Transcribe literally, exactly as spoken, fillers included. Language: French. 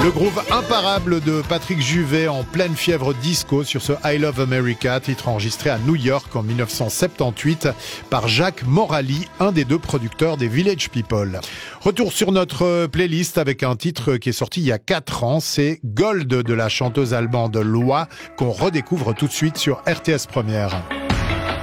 Le groove imparable de Patrick Juvet en pleine fièvre disco sur ce I Love America, titre enregistré à New York en dix-neuf cent soixante-dix-huit par Jacques Morali, un des deux producteurs des Village People. Retour sur notre playlist avec un titre qui est sorti il y a quatre ans, c'est Gold de la chanteuse allemande Loi, qu'on redécouvre tout de suite sur R T S Première.